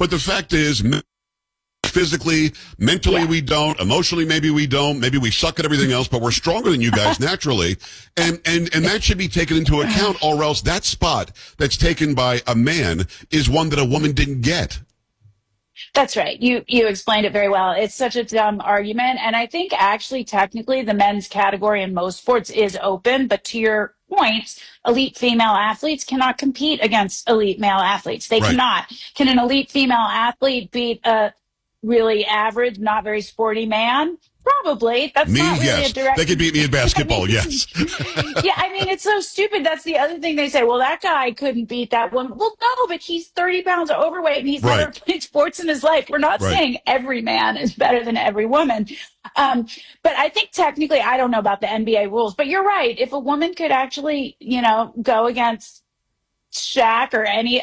But the fact is, physically, mentally, we don't. Emotionally, maybe we don't. Maybe we suck at everything else, but we're stronger than you guys naturally. And that should be taken into account, or else that spot that's taken by a man is one that a woman didn't get. That's right. You explained it very well. It's such a dumb argument. And I think actually, technically, the men's category in most sports is open. But to your point, elite female athletes cannot compete against elite male athletes. They cannot. Can an elite female athlete beat a really average, not very sporty man? Probably. That's not really a direct... They could beat me in basketball, yes. Yeah, I mean, it's so stupid. That's the other thing they say. Well, that guy couldn't beat that woman. Well, no, but he's 30 pounds overweight and he's never played sports in his life. We're not saying every man is better than every woman. But I think technically, I don't know about the NBA rules, but you're right. If a woman could actually, go against Shaq or have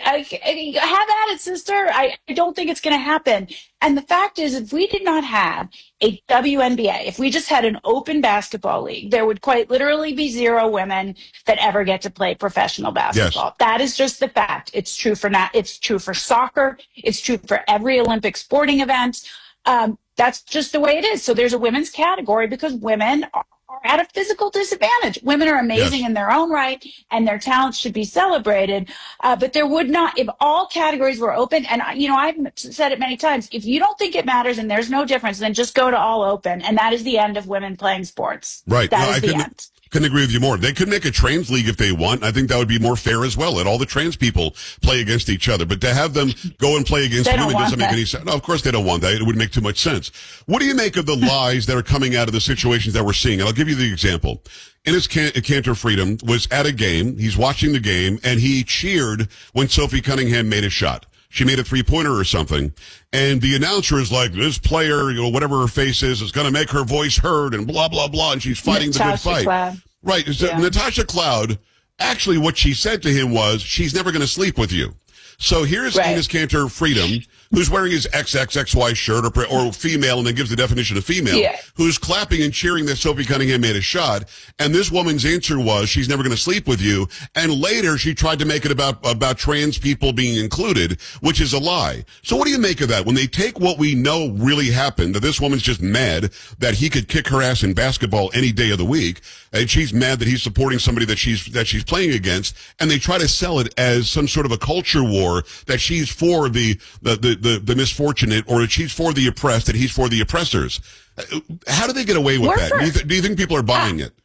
at it, sister. I don't think it's going to happen. And the fact is, if we did not have a WNBA, if we just had an open basketball league, there would quite literally be 0 women that ever get to play professional basketball. Yes. That is just the fact. It's true for it's true for soccer. It's true for every Olympic sporting event. That's just the way it is. So there's a women's category because women are at a physical disadvantage. Women are amazing in their own right, and their talents should be celebrated. But there would not, if all categories were open, and I've said it many times, if you don't think it matters and there's no difference, then just go to all open, and that is the end of women playing sports. Right. That is the end. Couldn't agree with you more. They could make a trans league if they want. I think that would be more fair as well. Let all the trans people play against each other. But to have them go and play against women doesn't make any sense. No, of course they don't want that. It would make too much sense. What do you make of the lies that are coming out of the situations that we're seeing? And I'll give you the example. Enes Kanter Freedom was at a game. He's watching the game, and he cheered when Sophie Cunningham made a shot. She made a 3-pointer or something. And the announcer is like, this player, whatever her face is going to make her voice heard and blah, blah, blah. And she's fighting the good fight. Cloud. Right. So Natasha Cloud, actually what she said to him was, she's never going to sleep with you. So here's Enes Kanter Freedom, who's wearing his XXXY shirt or female, and then gives the definition of female, who's clapping and cheering that Sophie Cunningham made a shot. And this woman's answer was, she's never going to sleep with you. And later she tried to make it about trans people being included, which is a lie. So what do you make of that? When they take what we know really happened, that this woman's just mad that he could kick her ass in basketball any day of the week, and she's mad that he's supporting somebody that she's playing against, and they try to sell it as some sort of a culture war, that she's for the misfortunate, or that she's for the oppressed, that he's for the oppressors. How do they get away with that? Do you think people are buying it?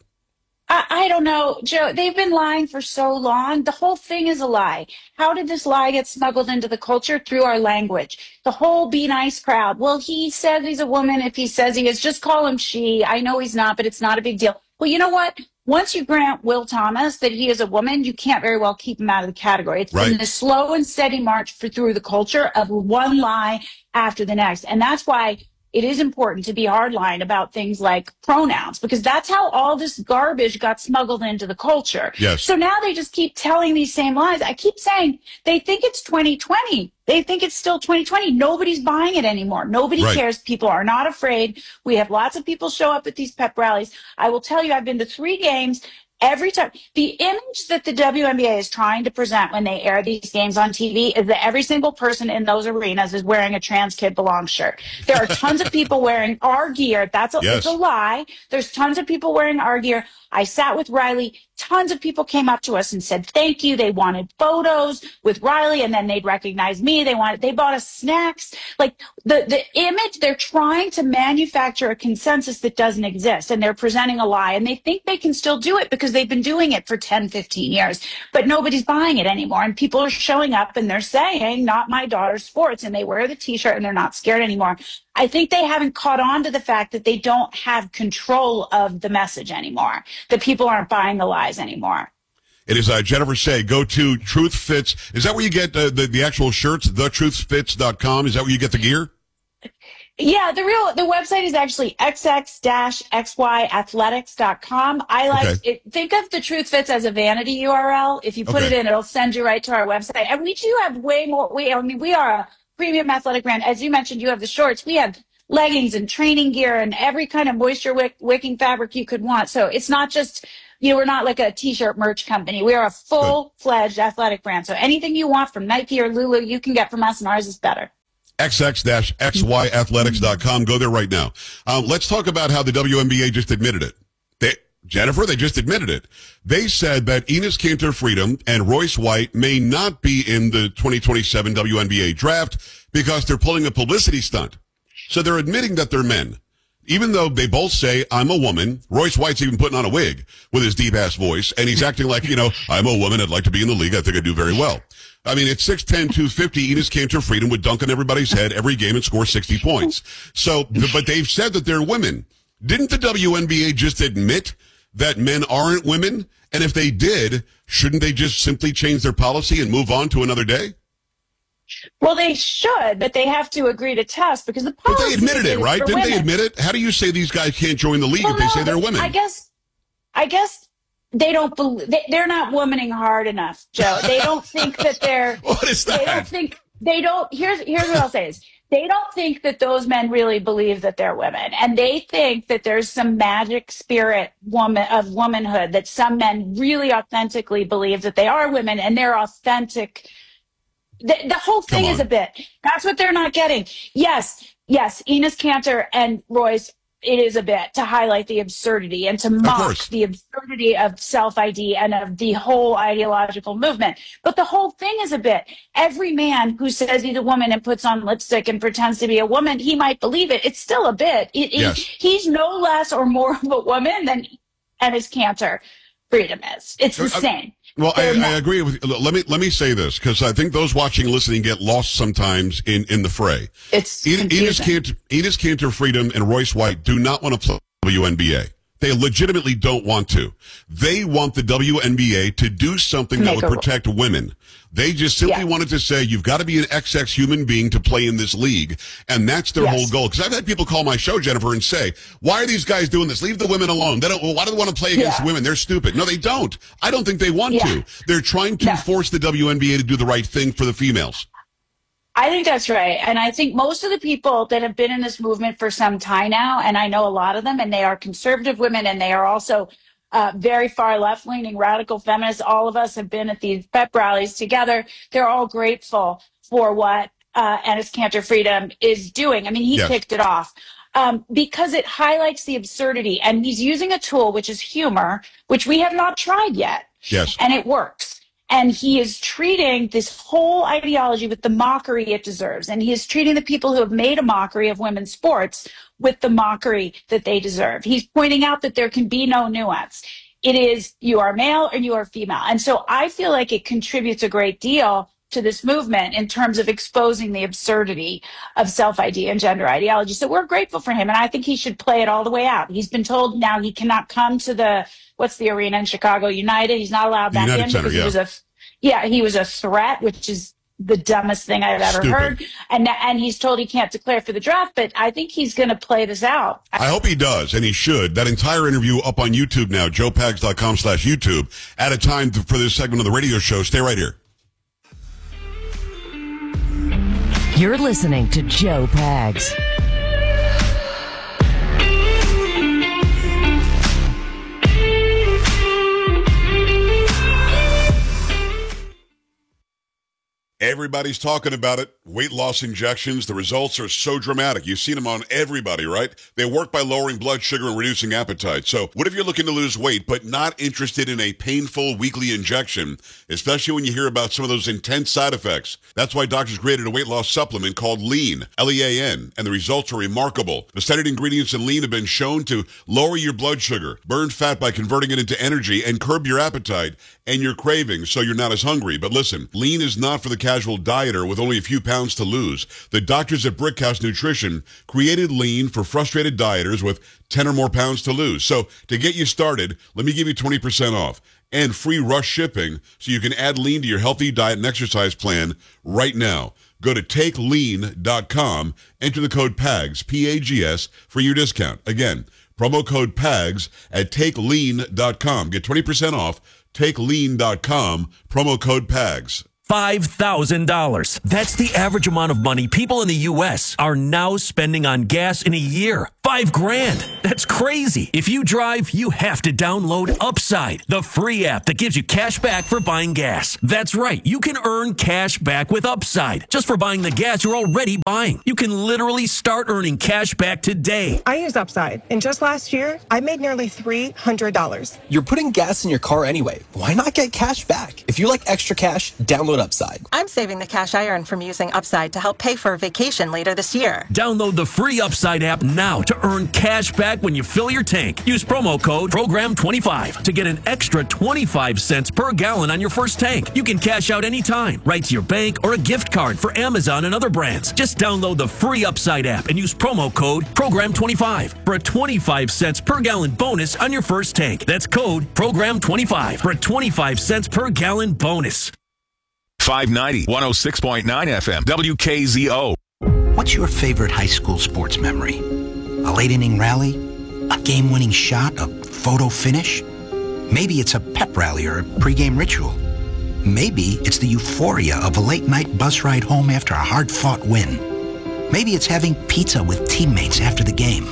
I don't know, Joe. They've been lying for so long. The whole thing is a lie. How did this lie get smuggled into the culture? Through our language. The whole be nice crowd. Well, he says he's a woman. If he says he is, just call him she. I know he's not, but it's not a big deal. Well, you know what? Once you grant Will Thomas that he is a woman, you can't very well keep him out of the category. It's been a slow and steady march through the culture of one lie after the next. And that's why it is important to be hardline about things like pronouns, because that's how all this garbage got smuggled into the culture. Yes. So now they just keep telling these same lies. I keep saying they think it's 2020. They think it's still 2020. Nobody's buying it anymore. Nobody cares. People are not afraid. We have lots of people show up at these pep rallies. I will tell you, I've been to 3 games. Every time, the image that the WNBA is trying to present when they air these games on TV is that every single person in those arenas is wearing a Trans Kid Belong shirt. There are tons of people wearing our gear. It's a lie. There's tons of people wearing our gear. I sat with Riley. Tons of people came up to us and said thank you. They wanted photos with Riley, and then they'd recognize me. They bought us snacks. Like the image, they're trying to manufacture a consensus that doesn't exist, and they're presenting a lie, and they think they can still do it because they've been doing it for 10, 15 years, but nobody's buying it anymore. And people are showing up and they're saying, not my daughter's sports, and they wear the t-shirt and they're not scared anymore. I think they haven't caught on to the fact that they don't have control of the message anymore, that people aren't buying the lies anymore. It is Jennifer Shea. Go to Truth Fits. Is that where you get the actual shirts, thetruthfits.com? Is that where you get the gear? Yeah, the website is actually xx-xyathletics.com. I like it. Think of the Truth Fits as a vanity URL. If you put it in, it'll send you right to our website. And we do have way more. We are a premium athletic brand. As you mentioned, you have the shorts. We have leggings and training gear and every kind of moisture wicking fabric you could want. So it's not just, we're not like a t-shirt merch company. We are a full-fledged athletic brand. So anything you want from Nike or Lulu, you can get from us, and ours is better. xx-xyathletics.com. Go there right now. Let's talk about how the WNBA just admitted it. Jennifer, they just admitted it. They said that Enes Kanter Freedom and Royce White may not be in the 2027 WNBA draft because they're pulling a publicity stunt. So they're admitting that they're men. Even though they both say, I'm a woman. Royce White's even putting on a wig with his deep-ass voice, and he's acting like, I'm a woman, I'd like to be in the league, I think I do very well. I mean, at 6'10", 250, Enes Kanter Freedom would dunk on everybody's head every game and score 60 points. So, but they've said that they're women. Didn't the WNBA just admit that men aren't women? And if they did, shouldn't they just simply change their policy and move on to another day? Well, they should, but they have to agree to test because the policy. But they admitted it, right? Didn't they admit it? How do you say these guys can't join the league if they say they're women? I guess they don't believe they're not womaning hard enough, Joe. They don't think that they're. What is that? They don't. Here's what I'll say is they don't think that those men really believe that they're women, and they think that there's some magic spirit of womanhood that some men really authentically believe that they are women and they're authentic. The whole thing is a bit. That's what they're not getting. Yes, Enes Kanter and Royce, it is a bit to highlight the absurdity and to mock the absurdity of self-ID and of the whole ideological movement. But the whole thing is a bit. Every man who says he's a woman and puts on lipstick and pretends to be a woman, he might believe it. It's still a bit. He's no less or more of a woman than Enes Kanter Freedom is. It's the same. Well, I agree with you. Let me say this, because I think those watching and listening get lost sometimes in the fray. It's Enes Kanter Freedom and Royce White do not want to play WNBA. They legitimately don't want to. They want the WNBA to do something that would protect women. They just simply wanted to say, you've got to be an XX human being to play in this league. And that's their whole goal. Because I've had people call my show, Jennifer, and say, why are these guys doing this? Leave the women alone. Why do they want to play against women? They're stupid. No, they don't. I don't think they want to. They're trying to force the WNBA to do the right thing for the females. I think that's right. And I think most of the people that have been in this movement for some time now, and I know a lot of them, and they are conservative women, and they are also very far left-leaning radical feminists. All of us have been at these pep rallies together. They're all grateful for what Enes Kanter Freedom is doing. I mean, he kicked it off because it highlights the absurdity. And he's using a tool, which is humor, which we have not tried yet. Yes. And it works. And he is treating this whole ideology with the mockery it deserves. And he is treating the people who have made a mockery of women's sports with the mockery that they deserve. He's pointing out that there can be no nuance. It is you are male or you are female. And so I feel like it contributes a great deal to this movement in terms of exposing the absurdity of self-ID and gender ideology. So we're grateful for him. And I think he should play it all the way out. He's been told now he cannot come to what's the arena in Chicago, United. He's not allowed back in because he was a threat, which is the dumbest thing I've ever heard. And he's told he can't declare for the draft, but I think he's going to play this out. I hope he does, and he should. That entire interview up on YouTube now, joepags.com/YouTube, at a time for this segment of the radio show. Stay right here. You're listening to Joe Pags. Everybody's talking about it. Weight loss injections. The results are so dramatic. You've seen them on everybody, right? They work by lowering blood sugar and reducing appetite. So what if you're looking to lose weight but not interested in a painful weekly injection, especially when you hear about some of those intense side effects? That's why doctors created a weight loss supplement called Lean, L-E-A-N, and the results are remarkable. The studied ingredients in Lean have been shown to lower your blood sugar, burn fat by converting it into energy, and curb your appetite and your cravings so you're not as hungry. But listen, Lean is not for the casual dieter with only a few pounds to lose. The doctors at Brickhouse Nutrition created Lean for frustrated dieters with 10 or more pounds to lose. So to get you started, let me give you 20% off and free rush shipping so you can add Lean to your healthy diet and exercise plan right now. Go to takelean.com, enter the code PAGS, P-A-G-S, for your discount. Again, promo code PAGS at takelean.com. Get 20% off, takelean.com, promo code PAGS. $5,000. That's the average amount of money people in the U.S. are now spending on gas in a year. $5,000. That's crazy. If you drive, you have to download Upside, the free app that gives you cash back for buying gas. That's right. You can earn cash back with Upside just for buying the gas you're already buying. You can literally start earning cash back today. I use Upside, and just last year, I made nearly $300. You're putting gas in your car anyway. Why not get cash back? If you like extra cash, download Upside. I'm saving the cash I earn from using Upside to help pay for a vacation later this year. Download the free Upside app now to earn cash back when you fill your tank. Use promo code PROGRAM25 to get an extra 25 cents per gallon on your first tank. You can cash out anytime, right to your bank or a gift card for Amazon and other brands. Just download the free Upside app and use promo code PROGRAM25 for a 25 cents per gallon bonus on your first tank. That's code PROGRAM25 for a 25 cents per gallon bonus. 590, 106.9 FM, WKZO. What's your favorite high school sports memory? A late inning rally? A game-winning shot? A photo finish? Maybe it's a pep rally or a pregame ritual. Maybe it's the euphoria of a late-night bus ride home after a hard-fought win. Maybe it's having pizza with teammates after the game.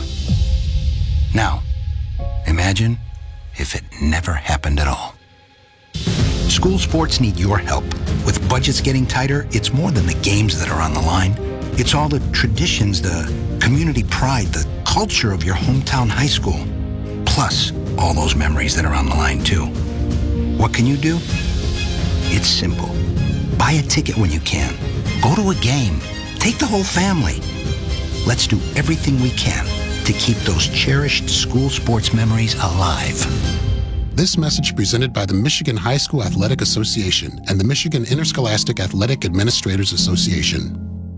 Now, imagine if it never happened at all. School sports need your help. With budgets getting tighter, it's more than the games that are on the line. It's all the traditions, the community pride, the culture of your hometown high school. Plus, all those memories that are on the line, too. What can you do? It's simple. Buy a ticket when you can. Go to a game. Take the whole family. Let's do everything we can to keep those cherished school sports memories alive. This message presented by the Michigan High School Athletic Association and the Michigan Interscholastic Athletic Administrators Association.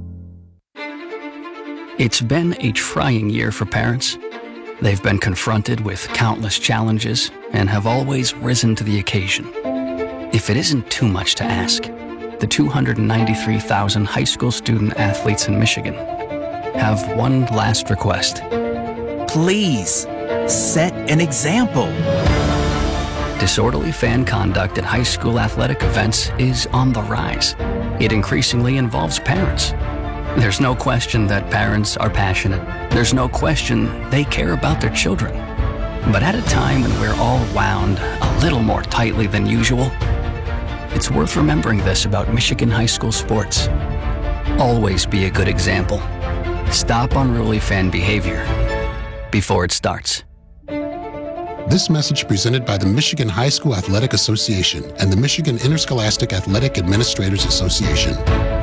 It's been a trying year for parents. They've been confronted with countless challenges and have always risen to the occasion. If it isn't too much to ask, the 293,000 high school student athletes in Michigan have one last request. Please, set an example. Disorderly fan conduct at high school athletic events is on the rise. It increasingly involves parents. There's no question that parents are passionate. There's no question they care about their children. But at a time when we're all wound a little more tightly than usual, it's worth remembering this about Michigan high school sports. Always be a good example. Stop unruly fan behavior before it starts. This message presented by the Michigan High School Athletic Association and the Michigan Interscholastic Athletic Administrators Association.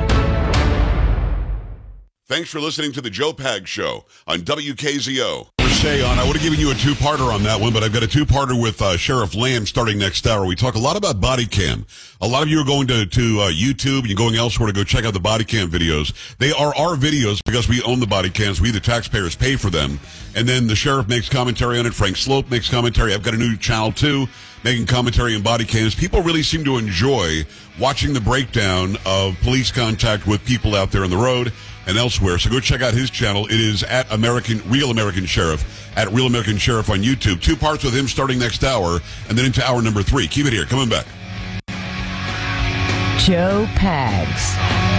Thanks for listening to the Joe Pag Show on WKZO. I would have given you a two-parter on that one, but I've got a two-parter with Sheriff Lamb starting next hour. We talk a lot about body cam. A lot of you are going to YouTube and you're going elsewhere to go check out the body cam videos. They are our videos because we own the body cams. We, the taxpayers, pay for them. And then the sheriff makes commentary on it. Frank Slope makes commentary. I've got a new channel, too, making commentary on body cams. People really seem to enjoy watching the breakdown of police contact with people out there on the road and elsewhere. So go check out his channel. It is at Real American Sheriff, at Real American Sheriff on YouTube. Two parts with him starting next hour, and then into hour number 3. Keep it here. Coming back. Joe Pags.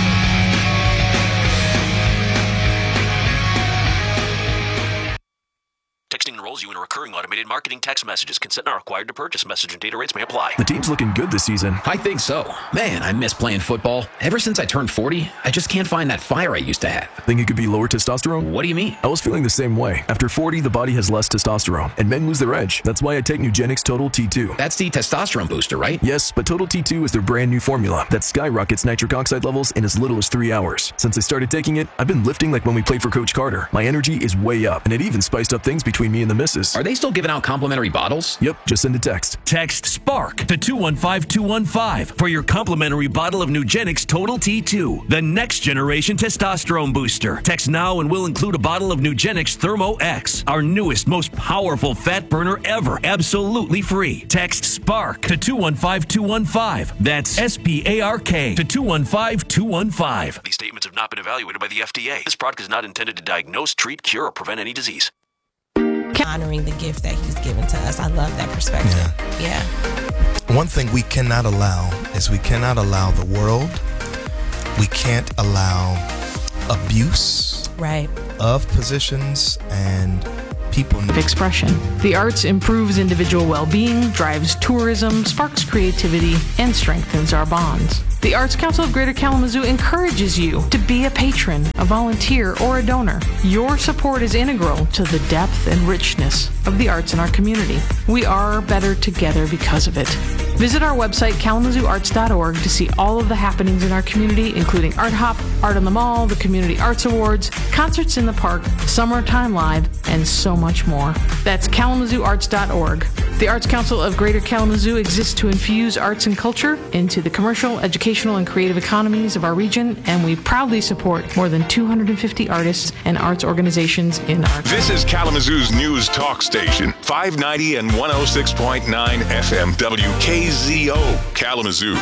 Texting enrolls you in a recurring automated marketing text messages. Consent not required to purchase. Message and data rates may apply. The team's looking good this season. I think so. Man, I miss playing football. Ever since I turned 40, I just can't find that fire I used to have. Think it could be lower testosterone? What do you mean? I was feeling the same way. After 40, the body has less testosterone, and men lose their edge. That's why I take Nugenix Total T2. That's the testosterone booster, right? Yes, but Total T2 is their brand new formula that skyrockets nitric oxide levels in as little as 3 hours. Since I started taking it, I've been lifting like when we played for Coach Carter. My energy is way up, and it even spiced up things between me and the missus. Are they still giving out complimentary bottles? Yep, just send a text. Text SPARK to 215-215 for your complimentary bottle of Nugenix Total T2, the next generation testosterone booster. Text now and we'll include a bottle of Nugenix Thermo X, our newest, most powerful fat burner ever, absolutely free. Text SPARK to 215-215. That's SPARK to 215-215. These statements have not been evaluated by the FDA. This product is not intended to diagnose, treat, cure, or prevent any disease. Honoring the gift that he's given to us. I love that perspective. Yeah. One thing we cannot allow is we cannot allow the world, we can't allow abuse of positions and people. Of expression. The arts improves individual well-being, drives tourism, sparks creativity, and strengthens our bonds. The Arts Council of Greater Kalamazoo encourages you to be a patron, a volunteer, or a donor. Your support is integral to the depth and richness of the arts in our community. We are better together because of it. Visit our website, kalamazooarts.org, to see all of the happenings in our community, including Art Hop, Art on the Mall, the Community Arts Awards, concerts in the park, Summertime Live, and so much more. That's kalamazooarts.org. The Arts Council of Greater Kalamazoo exists to infuse arts and culture into the commercial, educational, and creative economies of our region, and we proudly support more than 250 artists and arts organizations in our This is Kalamazoo's news talk station, 590 and 106.9 FM WKZO, Kalamazoo.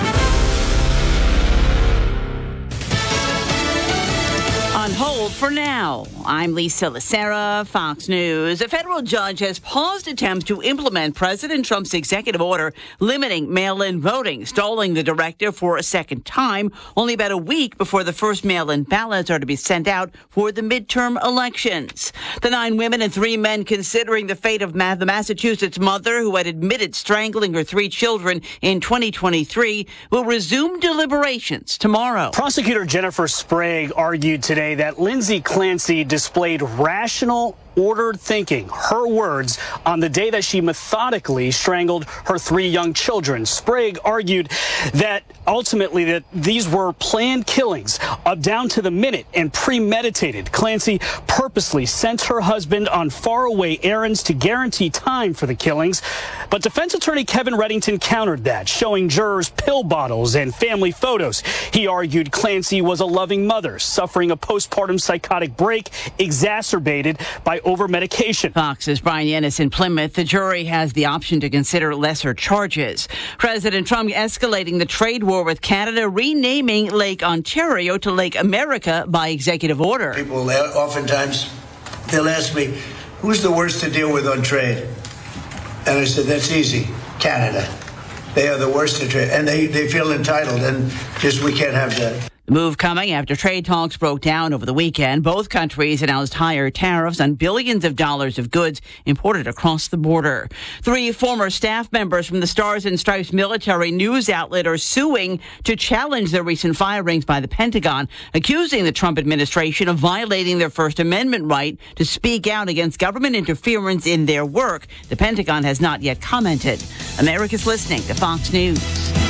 On hold for now. I'm Lisa Lacera, Fox News. A federal judge has paused attempts to implement President Trump's executive order limiting mail-in voting, stalling the directive for a second time, only about a week before the first mail-in ballots are to be sent out for the midterm elections. The 9 women and 3 men considering the fate of the Massachusetts mother who had admitted strangling her 3 children in 2023 will resume deliberations tomorrow. Prosecutor Jennifer Sprague argued today that Lindsay Clancy displayed rational, ordered thinking, her words, on the day that she methodically strangled her 3 young children. Sprague argued that ultimately that these were planned killings down to the minute and premeditated. Clancy purposely sent her husband on faraway errands to guarantee time for the killings. But defense attorney Kevin Reddington countered that, showing jurors pill bottles and family photos. He argued Clancy was a loving mother, suffering a postpartum psychotic break exacerbated by over-medication. Fox's Brian Yennis in Plymouth. The jury has the option to consider lesser charges. President Trump escalating the trade war with Canada, renaming Lake Ontario to Lake America by executive order. People oftentimes, they'll ask me, who's the worst to deal with on trade? And I said, that's easy, Canada. They are the worst to trade, and they feel entitled, and just we can't have that. The move coming after trade talks broke down over the weekend. Both countries announced higher tariffs on billions of dollars of goods imported across the border. 3 former staff members from the Stars and Stripes military news outlet are suing to challenge the recent firings by the Pentagon, accusing the Trump administration of violating their First Amendment right to speak out against government interference in their work. The Pentagon has not yet commented. America's listening to Fox News.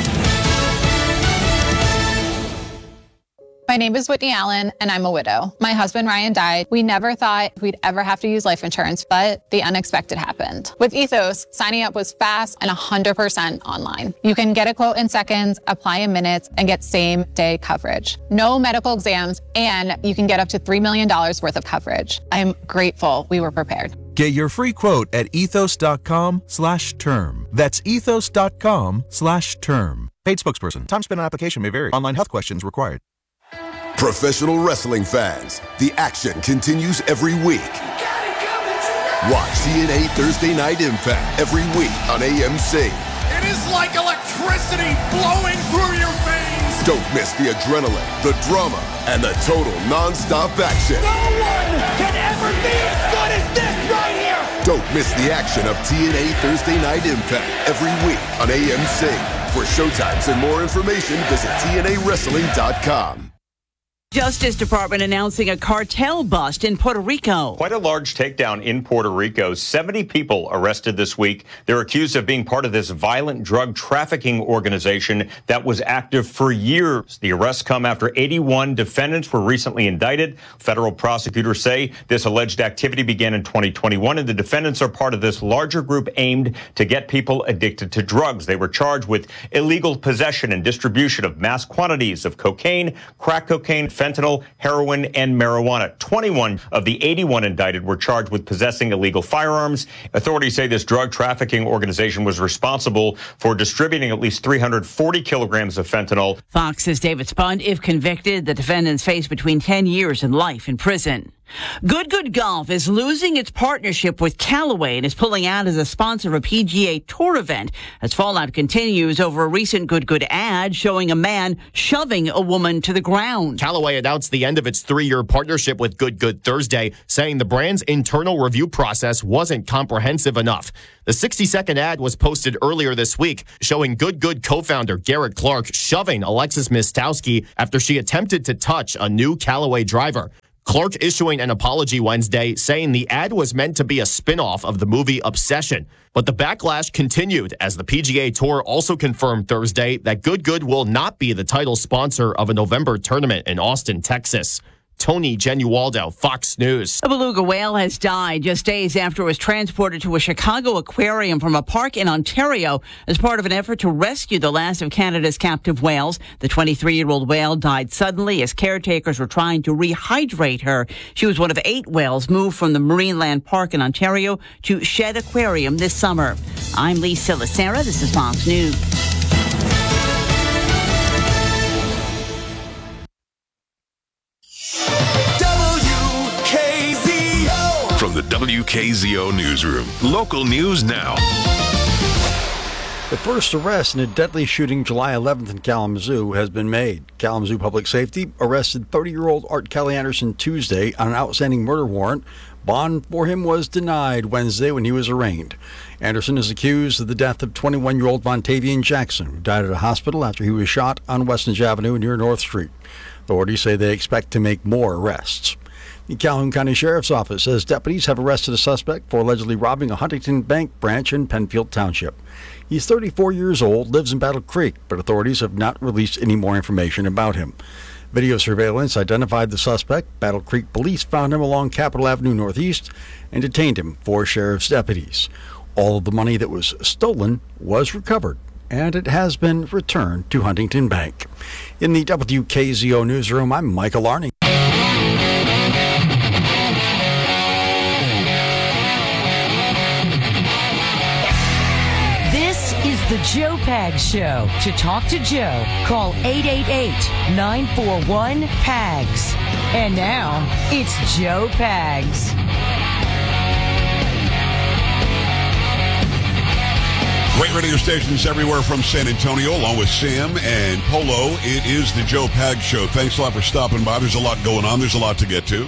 My name is Whitney Allen, and I'm a widow. My husband, Ryan, died. We never thought we'd ever have to use life insurance, but the unexpected happened. With Ethos, signing up was fast and 100% online. You can get a quote in seconds, apply in minutes, and get same-day coverage. No medical exams, and you can get up to $3 million worth of coverage. I'm grateful we were prepared. Get your free quote at ethos.com/term. That's ethos.com/term. Paid spokesperson. Time spent on application may vary. Online health questions required. Professional wrestling fans, the action continues every week. Watch TNA Thursday Night Impact every week on AMC. It is like electricity flowing through your veins. Don't miss the adrenaline, the drama, and the total non-stop action. No one can ever be as good as this right here. Don't miss the action of TNA Thursday Night Impact every week on AMC. For showtimes and more information, visit TNAWrestling.com. Justice Department announcing a cartel bust in Puerto Rico. Quite a large takedown in Puerto Rico. 70 people arrested this week. They're accused of being part of this violent drug trafficking organization that was active for years. The arrests come after 81 defendants were recently indicted. Federal prosecutors say this alleged activity began in 2021, and the defendants are part of this larger group aimed to get people addicted to drugs. They were charged with illegal possession and distribution of mass quantities of cocaine, crack cocaine, fentanyl, heroin, and marijuana. 21 of the 81 indicted were charged with possessing illegal firearms. Authorities say this drug trafficking organization was responsible for distributing at least 340 kilograms of fentanyl. Fox's David Spund. If convicted, the defendants face between 10 years and life in prison. Good Golf is losing its partnership with Callaway and is pulling out as a sponsor of a PGA Tour event as fallout continues over a recent Good ad showing a man shoving a woman to the ground. Callaway announced the end of its 3-year partnership with Good Thursday, saying the brand's internal review process wasn't comprehensive enough. The 60-second ad was posted earlier this week, showing Good co-founder Garrett Clark shoving Alexis Mistowski after she attempted to touch a new Callaway driver. Clark issuing an apology Wednesday, saying the ad was meant to be a spin-off of the movie Obsession. But the backlash continued as the PGA Tour also confirmed Thursday that Good will not be the title sponsor of a November tournament in Austin, Texas. Tony Genualdo, Fox News. A beluga whale has died just days after it was transported to a Chicago aquarium from a park in Ontario as part of an effort to rescue the last of Canada's captive whales. The 23-year-old whale died suddenly as caretakers were trying to rehydrate her. She was one of 8 whales moved from the Marineland Park in Ontario to Shed Aquarium this summer. I'm Lisa Lacera. This is Fox News. From the WKZO Newsroom, local news now. The first arrest in a deadly shooting July 11th in Kalamazoo has been made. Kalamazoo Public Safety arrested 30-year-old Art Kelly Anderson Tuesday on an outstanding murder warrant. Bond for him was denied Wednesday when he was arraigned. Anderson is accused of the death of 21-year-old Vontavian Jackson, who died at a hospital after he was shot on Westnedge Avenue near North Street. Authorities say they expect to make more arrests. The Calhoun County Sheriff's Office says deputies have arrested a suspect for allegedly robbing a Huntington Bank branch in Penfield Township. He's 34 years old, lives in Battle Creek, but authorities have not released any more information about him. Video surveillance identified the suspect. Battle Creek police found him along Capitol Avenue Northeast and detained him for sheriff's deputies. All of the money that was stolen was recovered, and it has been returned to Huntington Bank. In the WKZO newsroom, I'm Michael Arning. The Joe Pags Show. To talk to Joe, call 888-941-PAGS. And now, it's Joe Pags. Great radio stations everywhere from San Antonio, along with Sam and Polo. It is the Joe Pags Show. Thanks a lot for stopping by. There's a lot going on. There's a lot to get to.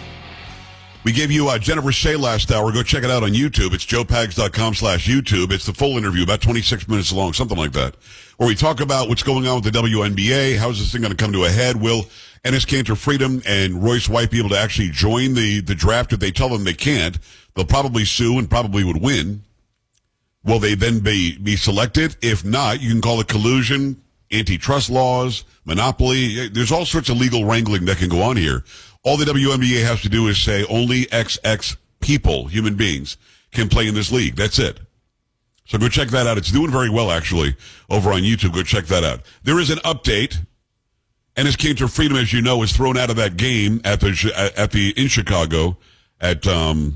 We gave you Jennifer Shea last hour. Go check it out on YouTube. It's joepags.com/YouTube. It's the full interview, about 26 minutes long, something like that, where we talk about what's going on with the WNBA. How's this thing going to come to a head? Will Enes Kanter Freedom and Royce White be able to actually join the draft? If they tell them they can't, they'll probably sue and probably would win. Will they then be selected? If not, you can call it collusion, antitrust laws, monopoly. There's all sorts of legal wrangling that can go on here. All the WNBA has to do is say only XX people, human beings, can play in this league. That's it. So go check that out. It's doing very well, actually, over on YouTube. Go check that out. There is an update. Enes Kanter Freedom, as you know, was thrown out of that game in Chicago at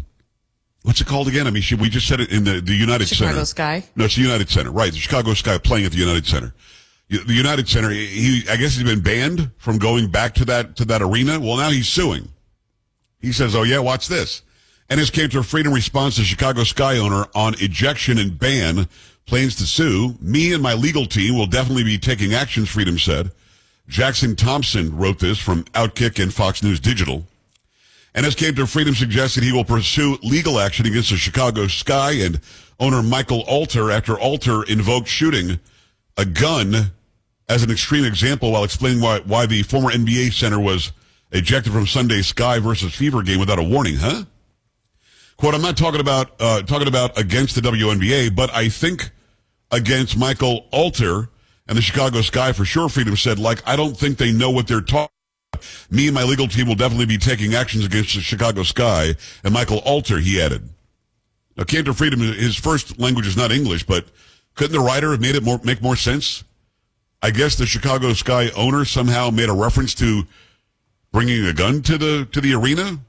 what's it called again? I mean, we just said it in the United Center. Chicago Sky? No, it's the United Center. Right, the Chicago Sky playing at the United Center. The United Center, I guess he's been banned from going back to that arena. Well, now he's suing. He says, oh, yeah, watch this. Enes Kanter Freedom responds to Chicago Sky owner on ejection and ban, plans to sue. Me and my legal team will definitely be taking actions, Freedom said. Jackson Thompson wrote this from Outkick and Fox News Digital. Enes Kanter Freedom suggested he will pursue legal action against the Chicago Sky and owner Michael Alter after Alter invoked shooting a gun as an extreme example while explaining why the former NBA center was ejected from Sunday's Sky versus Fever game without a warning, huh? Quote, I'm not talking about against the WNBA, but I think against Michael Alter and the Chicago Sky for sure, Freedom said, I don't think they know what they're talking about. Me and my legal team will definitely be taking actions against the Chicago Sky and Michael Alter, he added. Now, Kanter Freedom, his first language is not English, but couldn't the writer have made it make more sense? I guess the Chicago Sky owner somehow made a reference to bringing a gun to the arena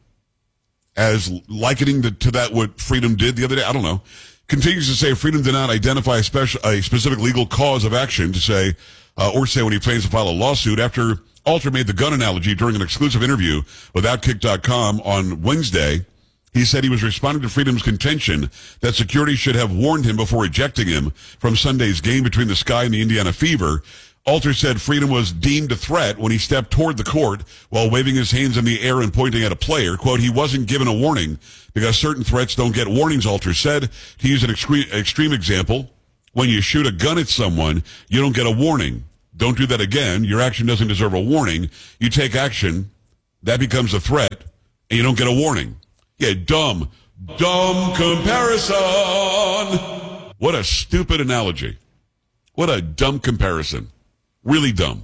as likening to that what Freedom did the other day. I don't know. Continues to say Freedom did not identify a specific legal cause of action to say or say when he plans to file a lawsuit after Alter made the gun analogy during an exclusive interview with Outkick.com on Wednesday. He said he was responding to Freedom's contention that security should have warned him before ejecting him from Sunday's game between the Sky and the Indiana Fever. Alter said Freedom was deemed a threat when he stepped toward the court while waving his hands in the air and pointing at a player. Quote, he wasn't given a warning because certain threats don't get warnings, Alter said. To use an extreme example, when you shoot a gun at someone, you don't get a warning. Don't do that again. Your action doesn't deserve a warning. You take action, that becomes a threat, and you don't get a warning. Yeah, dumb comparison. What a stupid analogy. What a dumb comparison. Really dumb.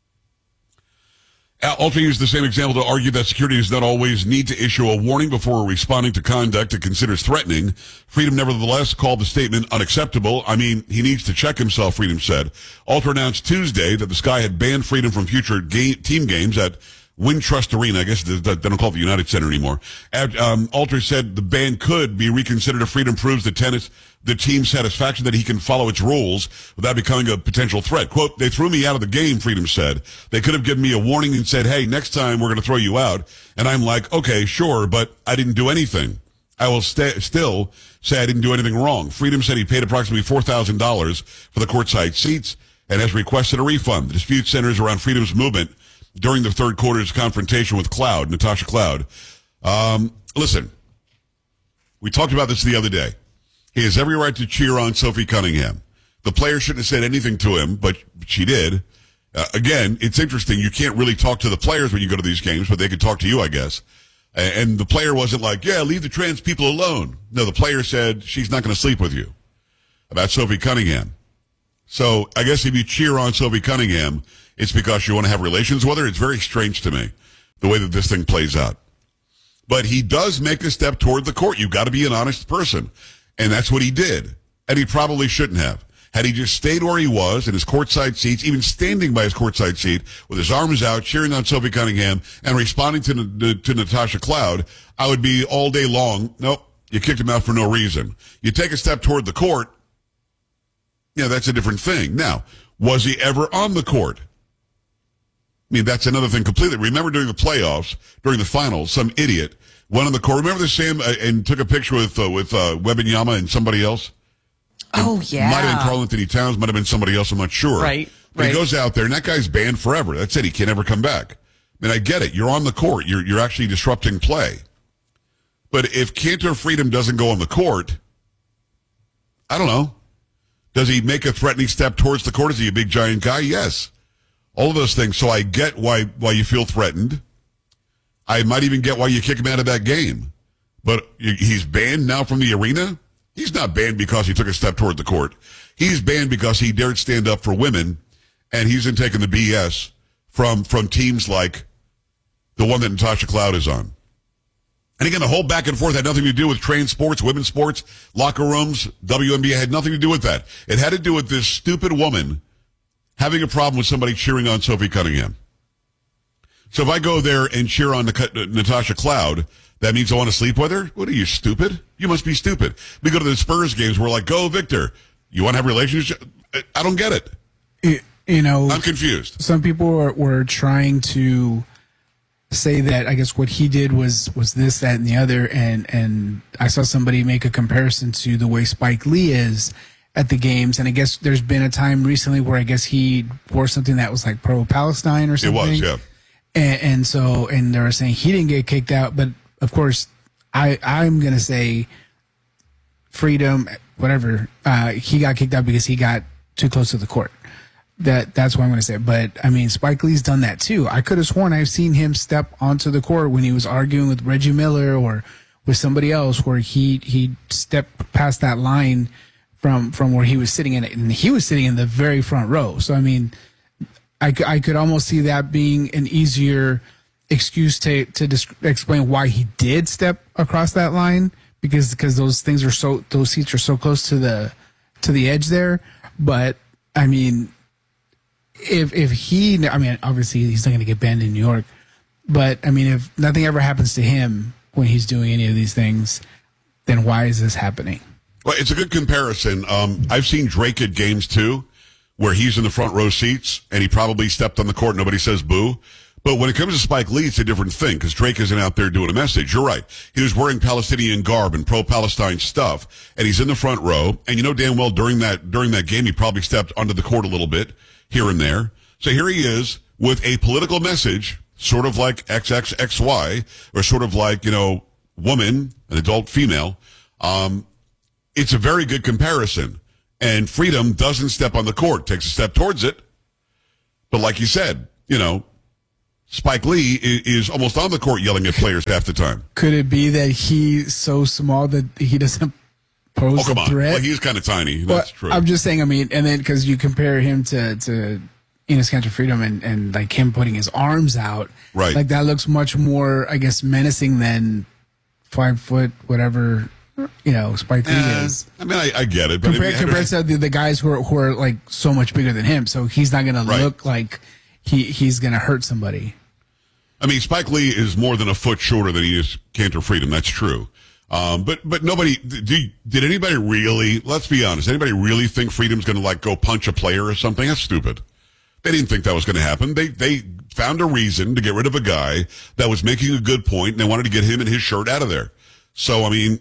Alter used the same example to argue that security does not always need to issue a warning before responding to conduct it considers threatening. Freedom nevertheless called the statement unacceptable. I mean, he needs to check himself, Freedom said. Alter announced Tuesday that the Sky had banned Freedom from future team games at Wintrust Arena. I guess they don't call it the United Center anymore. Alter said the ban could be reconsidered if Freedom proves the team's satisfaction that he can follow its rules without becoming a potential threat. Quote, they threw me out of the game, Freedom said. They could have given me a warning and said, hey, next time we're going to throw you out. And I'm like, okay, sure, but I didn't do anything. I will still say I didn't do anything wrong. Freedom said he paid approximately $4,000 for the courtside seats and has requested a refund. The dispute centers around Freedom's movement during the third quarter's confrontation with Natasha Cloud. Listen, we talked about this the other day. He has every right to cheer on Sophie Cunningham. The player shouldn't have said anything to him, but she did. Again, it's interesting. You can't really talk to the players when you go to these games, but they could talk to you, I guess. And the player wasn't like, yeah, leave the trans people alone. No, the player said she's not going to sleep with you about Sophie Cunningham. So I guess if you cheer on Sophie Cunningham, it's because you want to have relations with her. It's very strange to me, the way that this thing plays out. But he does make a step toward the court. You've got to be an honest person. And that's what he did. And he probably shouldn't have. Had he just stayed where he was in his courtside seats, even standing by his courtside seat with his arms out, cheering on Sophie Cunningham and responding to Natasha Cloud, I would be all day long. Nope, you kicked him out for no reason. You take a step toward the court, yeah, that's a different thing. Now, was he ever on the court? I mean, that's another thing completely. Remember during the playoffs, during the finals, some idiot went on the court. Remember the Sam and took a picture with Wembanyama and somebody else? Oh, yeah. Might have been Karl Anthony Towns, might have been somebody else, I'm not sure. Right. But he goes out there, and that guy's banned forever. That's it. He can't ever come back. I mean, I get it. You're on the court. You're actually disrupting play. But if Cantor Freedom doesn't go on the court, I don't know. Does he make a threatening step towards the court? Is he a big, giant guy? Yes. All of those things. So I get why you feel threatened. I might even get why you kick him out of that game. But he's banned now from the arena? He's not banned because he took a step toward the court. He's banned because he dared stand up for women, and he's been taking the BS from teams like the one that Natasha Cloud is on. And again, the whole back and forth had nothing to do with trans sports, women's sports, locker rooms, WNBA had nothing to do with that. It had to do with this stupid woman having a problem with somebody cheering on Sophie Cunningham. So if I go there and cheer on Natasha Cloud, that means I want to sleep with her? What are you, stupid? You must be stupid. We go to the Spurs games, we're like, go Victor. You want to have a relationship? I don't get it. I'm confused. Some people were trying to say that I guess what he did was this, that, and the other, and I saw somebody make a comparison to the way Spike Lee is at the games, and I guess there's been a time recently where I guess he wore something that was like pro-Palestine or something. It was, yeah. And so they were saying he didn't get kicked out, but of course I'm gonna say Freedom, whatever, he got kicked out because he got too close to the court. That's what I'm gonna say. But I mean, Spike Lee's done that too. I could have sworn I've seen him step onto the court when he was arguing with Reggie Miller or with somebody else, where he stepped past that line from where he was sitting in it, and he was sitting in the very front row. So I mean, I could almost see that being an easier excuse to explain why he did step across that line, because those seats are so close to the edge there. But I mean, obviously he's not going to get banned in New York, but I mean, if nothing ever happens to him when he's doing any of these things, then why is this happening? Well, it's a good comparison. I've seen Drake at games too, where he's in the front row seats and he probably stepped on the court. Nobody says boo. But when it comes to Spike Lee, it's a different thing because Drake isn't out there doing a message. You're right. He was wearing Palestinian garb and pro-Palestine stuff, and he's in the front row. And you know damn well during that game, he probably stepped onto the court a little bit here and there. So here he is with a political message, sort of like XXXY, or sort of like, woman, an adult female. It's a very good comparison. And Freedom doesn't step on the court, takes a step towards it. But like you said, Spike Lee is almost on the court yelling at players half the time. Could it be that he's so small that he doesn't pose a threat? Well, he's kind of tiny. That's true. I'm just saying, and then because you compare him to Enes Kanter Freedom and like him putting his arms out. Right. Like that looks much more, I guess, menacing than 5 foot, whatever, Spike Lee is. I mean, I get it. But compared to the guys who are like so much bigger than him. So he's not going to look like he's going to hurt somebody. I mean, Spike Lee is more than a foot shorter than Enes Kanter Freedom. That's true. But nobody, did anybody really, let's be honest, anybody really think Freedom's going to go punch a player or something? That's stupid. They didn't think that was going to happen. They found a reason to get rid of a guy that was making a good point, and they wanted to get him and his shirt out of there. So, I mean,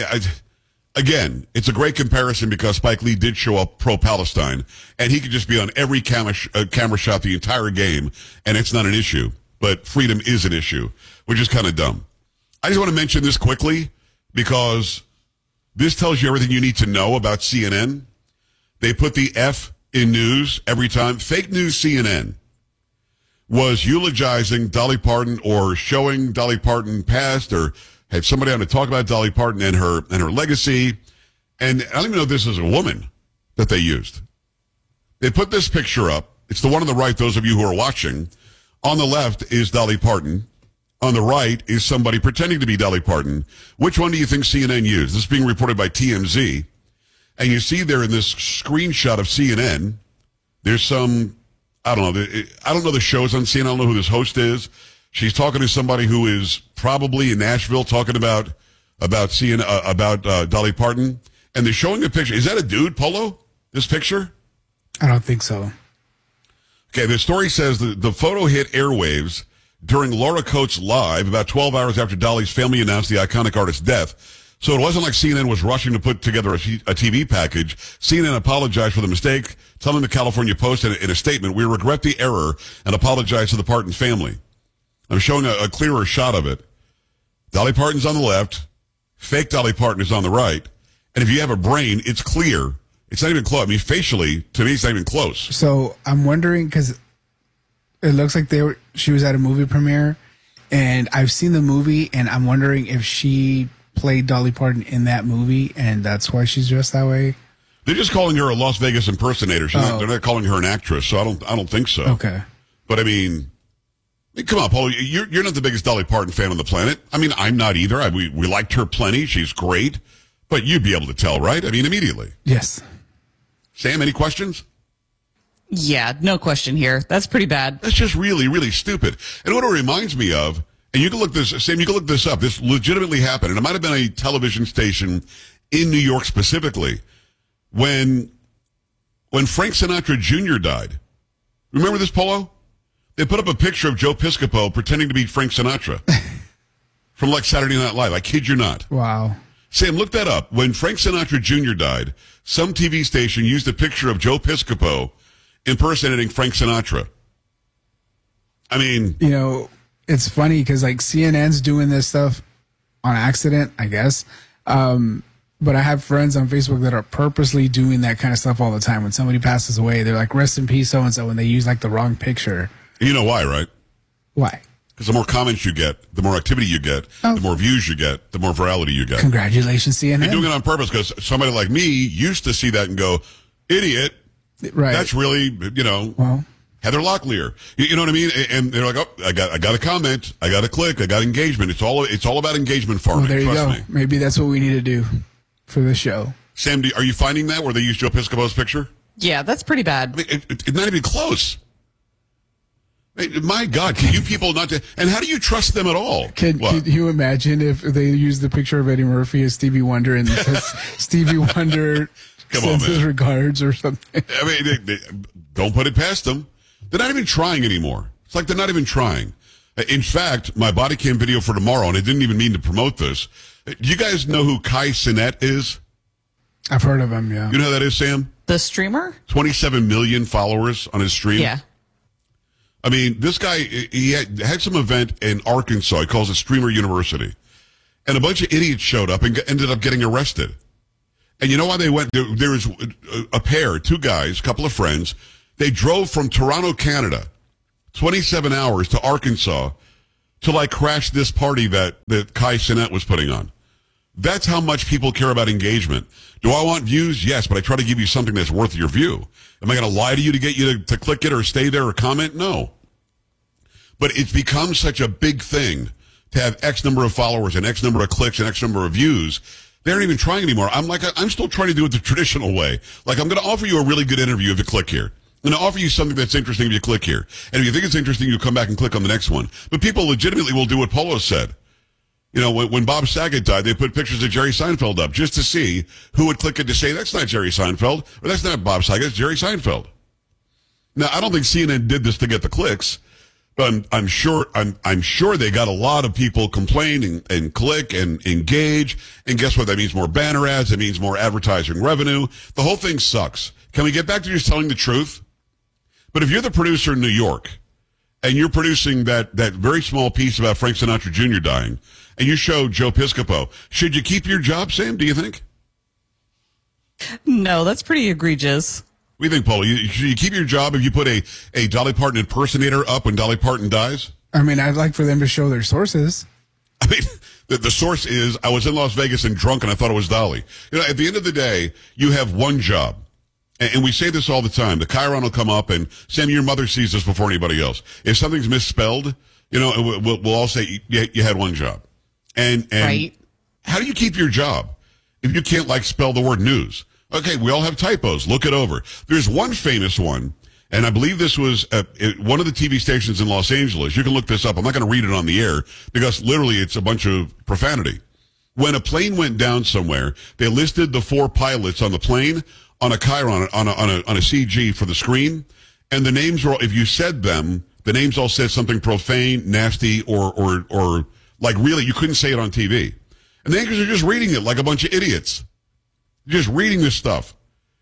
again, it's a great comparison because Spike Lee did show up pro-Palestine, and he could just be on every camera shot the entire game, and it's not an issue. But Freedom is an issue, which is kind of dumb. I just want to mention this quickly because this tells you everything you need to know about CNN. They put the F in news every time. Fake news CNN was eulogizing Dolly Parton or showing Dolly Parton past or had somebody on to talk about Dolly Parton and her legacy. And I don't even know if this is a woman that they used. They put this picture up. It's the one on the right, those of you who are watching. On the left is Dolly Parton. On the right is somebody pretending to be Dolly Parton. Which one do you think CNN used? This is being reported by TMZ. And you see there in this screenshot of CNN, there's some, I don't know the shows on CNN. I don't know who this host is. She's talking to somebody who is probably in Nashville talking about CNN, about Dolly Parton. And they're showing a picture. Is that a dude, Polo? This picture? I don't think so. Okay, the story says the photo hit airwaves during Laura Coates Live about 12 hours after Dolly's family announced the iconic artist's death. So it wasn't like CNN was rushing to put together a TV package. CNN apologized for the mistake, telling the California Post in a statement, "We regret the error and apologize to the Parton family." I'm showing a clearer shot of it. Dolly Parton's on the left. Fake Dolly Parton is on the right. And if you have a brain, it's clear. It's not even close. I mean, facially, to me, it's not even close. So I'm wondering, because it looks like she was at a movie premiere, and I've seen the movie, and I'm wondering if she played Dolly Parton in that movie, and that's why she's dressed that way. They're just calling her a Las Vegas impersonator. They're not calling her an actress, so I don't think so. Okay. But I mean, come on, Paul. You're not the biggest Dolly Parton fan on the planet. I mean, I'm not either. We liked her plenty. She's great. But you'd be able to tell, right? I mean, immediately. Yes. Sam, any questions? Yeah, no question here. That's pretty bad. That's just really, really stupid. And what it reminds me of, and you can look this, Sam, you can look this up. This legitimately happened. And it might have been a television station in New York specifically. When Frank Sinatra Jr. died. Remember this, Polo? They put up a picture of Joe Piscopo pretending to be Frank Sinatra. From like Saturday Night Live. I kid you not. Wow. Sam, look that up. When Frank Sinatra Jr. died, some TV station used a picture of Joe Piscopo impersonating Frank Sinatra. I mean... it's funny because like CNN's doing this stuff on accident, I guess. But I have friends on Facebook that are purposely doing that kind of stuff all the time. When somebody passes away, they're like, "Rest in peace, so-and-so," when they use like the wrong picture. You know why, right? Why? Because the more comments you get, the more activity you get, the more views you get, the more virality you get. Congratulations, CNN. You're doing it on purpose because somebody like me used to see that and go, "Idiot." Right. That's really, well, Heather Locklear. You know what I mean? And they're like, "Oh, I got a comment. I got a click. I got engagement." It's all about engagement farming. Well, there you Trust go. me. Maybe that's what we need to do for the show. Sam, are you finding that where they use Joe Piscopo's picture? Yeah, that's pretty bad. I mean, it's not even close. My God, can you people not... And how do you trust them at all? Can you imagine if they use the picture of Eddie Murphy as Stevie Wonder and Stevie Wonder Come on, Sends his man. regards or something. I mean, don't put it past them. They're not even trying anymore. It's like they're not even trying. In fact, my body cam video for tomorrow, and I didn't even mean to promote this. Do you guys know who Kai Cenat is? I've heard of him, yeah. You know who that is, Sam? The streamer? 27 million followers on his stream. Yeah. I mean, this guy, he had some event in Arkansas. He calls it Streamer University. And a bunch of idiots showed up and ended up getting arrested. And you know why they went? There was a pair, two guys, a couple of friends. They drove from Toronto, Canada, 27 hours to Arkansas to like crash this party that Kai Cenat was putting on. That's how much people care about engagement. Do I want views? Yes, but I try to give you something that's worth your view. Am I going to lie to you to get you to click it or stay there or comment? No. But it's become such a big thing to have X number of followers and X number of clicks and X number of views. They aren't even trying anymore. I'm still trying to do it the traditional way. Like, I'm going to offer you a really good interview if you click here. I'm going to offer you something that's interesting if you click here. And if you think it's interesting, you come back and click on the next one. But people legitimately will do what Polo said. You know, when Bob Saget died, they put pictures of Jerry Seinfeld up just to see who would click it to say, that's not Jerry Seinfeld, or that's not Bob Saget, it's Jerry Seinfeld. Now, I don't think CNN did this to get the clicks, but I'm sure they got a lot of people complain and click and engage. And guess what? That means more banner ads. It means more advertising revenue. The whole thing sucks. Can we get back to just telling the truth? But if you're the producer in New York and you're producing that very small piece about Frank Sinatra Jr. dying, and you show Joe Piscopo, should you keep your job, Sam, do you think? No, that's pretty egregious. What do you think, Paul? Should you keep your job if you put a Dolly Parton impersonator up when Dolly Parton dies? I mean, I'd like for them to show their sources. I mean, the source is, I was in Las Vegas and drunk and I thought it was Dolly. You know, at the end of the day, you have one job. And we say this all the time. The Chiron will come up and, Sam, your mother sees this before anybody else. If something's misspelled, you know, we'll all say you had one job. And right. How do you keep your job if you can't, like, spell the word news? Okay, we all have typos. Look it over. There's one famous one, and I believe this was one of the TV stations in Los Angeles. You can look this up. I'm not going to read it on the air because literally it's a bunch of profanity. When a plane went down somewhere, they listed the 4 pilots on the plane on a Chiron, on a CG for the screen, and the names were, if you said them, the names all said something profane, nasty, or like really, you couldn't say it on TV. And the anchors are just reading it like a bunch of idiots. Just reading this stuff.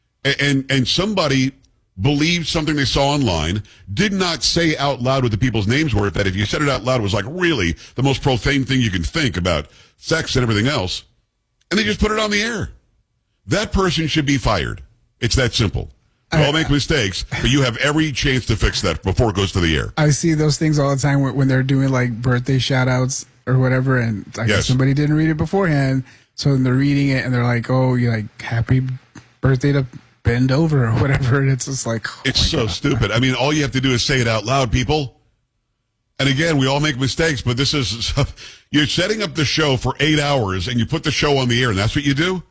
And somebody believed something they saw online, did not say out loud what the people's names were, that if you said it out loud, it was like really the most profane thing you can think about sex and everything else. And they just put it on the air. That person should be fired. It's that simple. We all make mistakes, but you have every chance to fix that before it goes to the air. I see those things all the time when they're doing like birthday shout outs or whatever, and I guess somebody didn't read it beforehand, so then they're reading it and they're like, oh, you're like, happy birthday to bend over or whatever, and it's just like, oh, it's so stupid. I mean, all you have to do is say it out loud, people. And again, we all make mistakes, but this is, you're setting up the show for 8 hours and you put the show on the air, and that's what you do?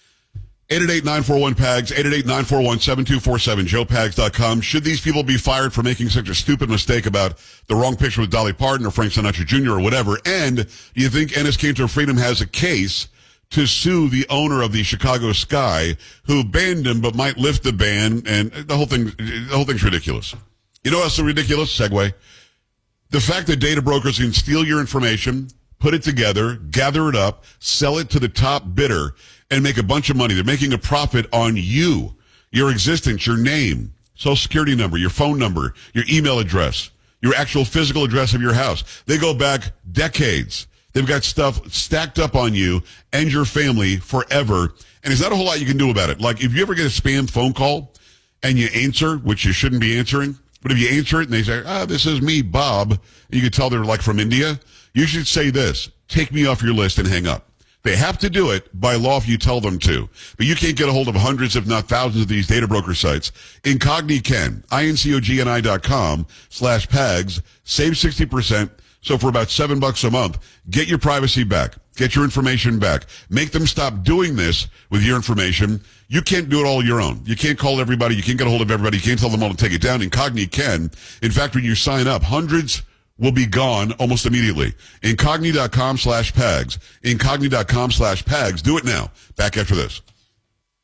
888-941-PAGS, 888-941-7247, joepags.com. Should these people be fired for making such a stupid mistake about the wrong picture with Dolly Parton or Frank Sinatra Jr. or whatever? And do you think Ennis Cantor Freedom has a case to sue the owner of the Chicago Sky who banned him but might lift the ban? And the whole thing's ridiculous. You know what's so ridiculous? Segue. The fact that data brokers can steal your information, put it together, gather it up, sell it to the top bidder, and make a bunch of money. They're making a profit on you, your existence, your name, social security number, your phone number, your email address, your actual physical address of your house. They go back decades. They've got stuff stacked up on you and your family forever. And there's not a whole lot you can do about it. Like if you ever get a spam phone call and you answer, which you shouldn't be answering, but if you answer it and they say, this is me, Bob, and you can tell they're like from India, you should say this: take me off your list and hang up. They have to do it by law if you tell them to. But you can't get a hold of hundreds, if not thousands, of these data broker sites. Incogni can. incogni.com/PAGS. Save 60%. So for about $7 a month, get your privacy back. Get your information back. Make them stop doing this with your information. You can't do it all on your own. You can't call everybody. You can't get a hold of everybody. You can't tell them all to take it down. Incogni can. In fact, when you sign up, hundreds will be gone almost immediately. Incogni.com/PAGS. Incogni.com/PAGS. Do it now. Back after this.